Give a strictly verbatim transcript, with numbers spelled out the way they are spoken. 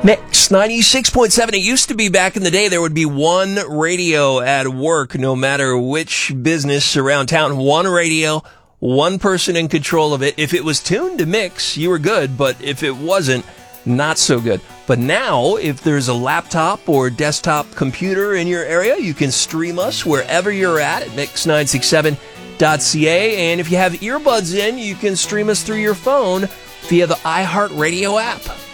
Mix ninety-six point seven. It used to be back in the day there would be one radio at work, no matter which business around town. One radio, one person in control of it. If it was tuned to Mix, you were good, but if it wasn't, not so good. But now, if there's a laptop or desktop computer in your area, you can stream us wherever you're at at mix nine six seven dot c a. And if you have earbuds in, you can stream us through your phone via the iHeartRadio app.